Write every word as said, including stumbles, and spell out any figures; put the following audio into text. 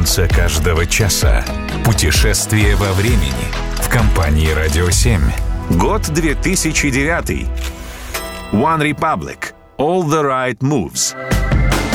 конце каждого часа. Путешествие во времени в компании «Радио семь». Год две тысячи девятый. One Republic. All the right moves.